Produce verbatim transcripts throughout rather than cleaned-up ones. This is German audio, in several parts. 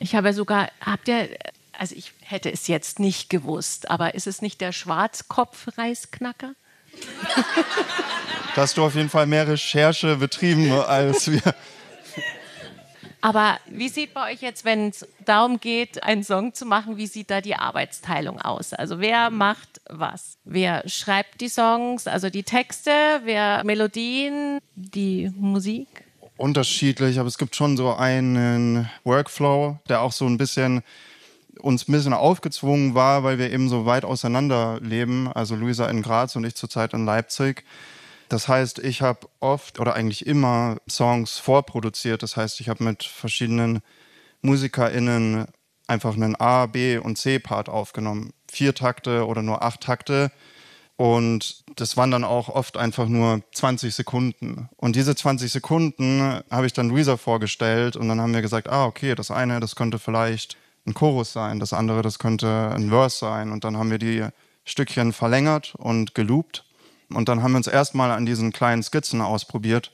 Ich habe sogar, habt ihr, also ich hätte es jetzt nicht gewusst, aber ist es nicht der Schwarzkopf-Reisknacker? Da hast du auf jeden Fall mehr Recherche betrieben als wir. Aber wie sieht bei euch jetzt, wenn es darum geht, einen Song zu machen, wie sieht da die Arbeitsteilung aus? Also wer macht was? Wer schreibt die Songs, also die Texte, wer Melodien, die Musik? Unterschiedlich, aber es gibt schon so einen Workflow, der auch so ein bisschen uns ein bisschen aufgezwungen war, weil wir eben so weit auseinander leben. Also Luisa in Graz und ich zurzeit in Leipzig. Das heißt, ich habe oft oder eigentlich immer Songs vorproduziert. Das heißt, ich habe mit verschiedenen MusikerInnen einfach einen A, B und C-Part aufgenommen. Vier Takte oder nur acht Takte. Und das waren dann auch oft einfach nur zwanzig Sekunden. Und diese zwanzig Sekunden habe ich dann Luisa vorgestellt. Und dann haben wir gesagt, ah, okay, das eine, das könnte vielleicht ein Chorus sein. Das andere, das könnte ein Verse sein. Und dann haben wir die Stückchen verlängert und geloopt. Und dann haben wir uns erstmal an diesen kleinen Skizzen ausprobiert.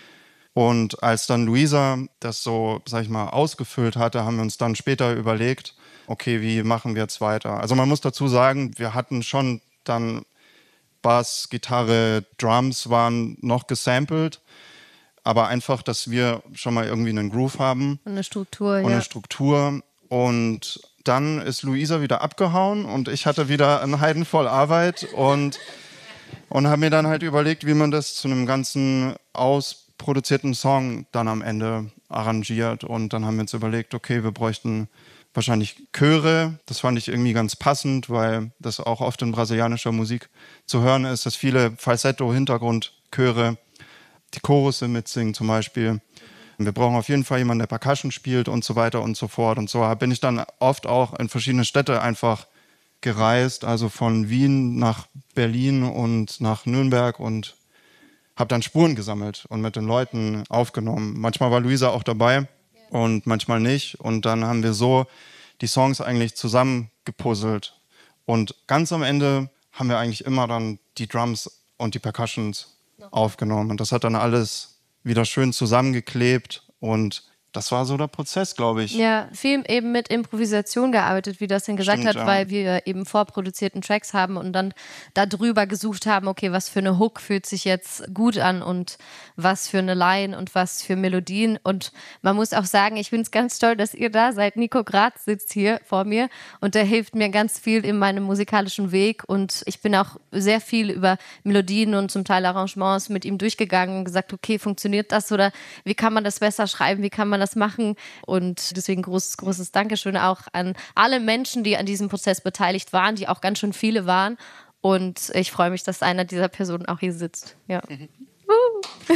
Und als dann Luisa das so, sag ich mal, ausgefüllt hatte, haben wir uns dann später überlegt, okay, wie machen wir jetzt weiter? Also man muss dazu sagen, wir hatten schon dann Bass, Gitarre, Drums waren noch gesampelt. Aber einfach, dass wir schon mal irgendwie einen Groove haben. Und eine Struktur, und ja. eine Struktur. Und dann ist Luisa wieder abgehauen und ich hatte wieder einen Heiden voll Arbeit und Und habe mir dann halt überlegt, wie man das zu einem ganzen ausproduzierten Song dann am Ende arrangiert. Und dann haben wir uns überlegt, okay, wir bräuchten wahrscheinlich Chöre. Das fand ich irgendwie ganz passend, weil das auch oft in brasilianischer Musik zu hören ist, dass viele Falsetto-Hintergrundchöre die Chorusse mitsingen zum Beispiel. Wir brauchen auf jeden Fall jemanden, der Percussion spielt und so weiter und so fort. Und so bin ich dann oft auch in verschiedene Städte einfach gereist, also von Wien nach Berlin und nach Nürnberg und habe dann Spuren gesammelt und mit den Leuten aufgenommen. Manchmal war Luisa auch dabei und manchmal nicht. Und dann haben wir so die Songs eigentlich zusammengepuzzelt. Und ganz am Ende haben wir eigentlich immer dann die Drums und die Percussions aufgenommen. Und das hat dann alles wieder schön zusammengeklebt und das war so der Prozess, glaube ich. Ja, viel eben mit Improvisation gearbeitet, wie das denn gesagt Stimmt, hat, ja. weil wir eben vorproduzierten Tracks haben und dann darüber gesucht haben, okay, was für eine Hook fühlt sich jetzt gut an und was für eine Line und was für Melodien. Und man muss auch sagen, ich finde es ganz toll, dass ihr da seid. Nico Graz sitzt hier vor mir und der hilft mir ganz viel in meinem musikalischen Weg und ich bin auch sehr viel über Melodien und zum Teil Arrangements mit ihm durchgegangen und gesagt, okay, funktioniert das oder wie kann man das besser schreiben, wie kann man das machen und deswegen großes, großes Dankeschön auch an alle Menschen, die an diesem Prozess beteiligt waren, die auch ganz schön viele waren und ich freue mich, dass einer dieser Personen auch hier sitzt. Ja. Mhm. Uh.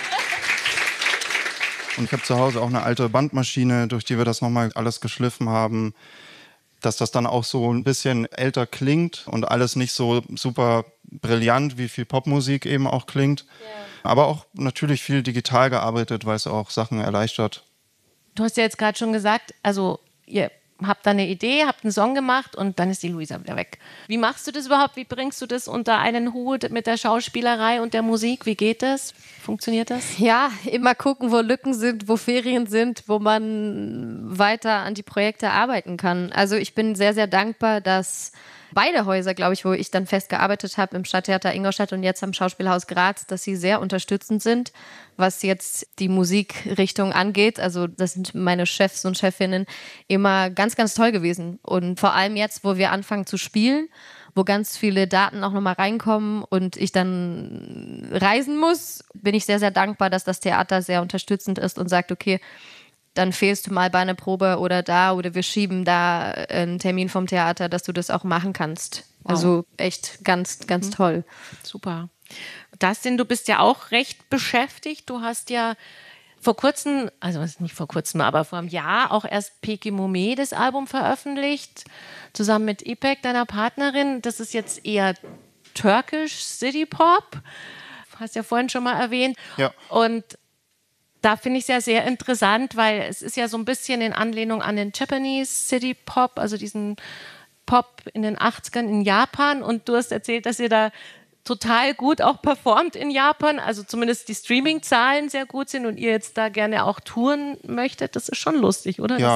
Und ich habe zu Hause auch eine alte Bandmaschine, durch die wir das nochmal alles geschliffen haben, dass das dann auch so ein bisschen älter klingt und alles nicht so super brillant, wie viel Popmusik eben auch klingt. Yeah. Aber auch natürlich viel digital gearbeitet, weil es auch Sachen erleichtert. Du hast ja jetzt gerade schon gesagt, also ihr habt da eine Idee, habt einen Song gemacht und dann ist die Luisa wieder weg. Wie machst du das überhaupt? Wie bringst du das unter einen Hut mit der Schauspielerei und der Musik? Wie geht das? Funktioniert das? Ja, immer gucken, wo Lücken sind, wo Ferien sind, wo man weiter an die Projekte arbeiten kann. Also ich bin sehr, sehr dankbar, dass beide Häuser, glaube ich, wo ich dann fest gearbeitet habe, im Stadttheater Ingolstadt und jetzt am Schauspielhaus Graz, dass sie sehr unterstützend sind, was jetzt die Musikrichtung angeht. Also das sind meine Chefs und Chefinnen immer ganz, ganz toll gewesen. Und vor allem jetzt, wo wir anfangen zu spielen, wo ganz viele Daten auch nochmal reinkommen und ich dann reisen muss, bin ich sehr, sehr dankbar, dass das Theater sehr unterstützend ist und sagt, okay, dann fehlst du mal bei einer Probe oder da oder wir schieben da einen Termin vom Theater, dass du das auch machen kannst. Wow. Also echt ganz, ganz mhm. toll. Super. Dustin, du bist ja auch recht beschäftigt. Du hast ja vor kurzem, also nicht vor kurzem, aber vor einem Jahr auch erst Peki Mome, das Album veröffentlicht, zusammen mit Ipek, deiner Partnerin. Das ist jetzt eher türkisch City Pop. Hast ja vorhin schon mal erwähnt. Ja. Und da finde ich es ja sehr interessant, weil es ist ja so ein bisschen in Anlehnung an den Japanese City Pop, also diesen Pop in den achtzigern in Japan. Und du hast erzählt, dass ihr da total gut auch performt in Japan, also zumindest die Streaming-Zahlen sehr gut sind und ihr jetzt da gerne auch touren möchtet. Das ist schon lustig, oder? Ja,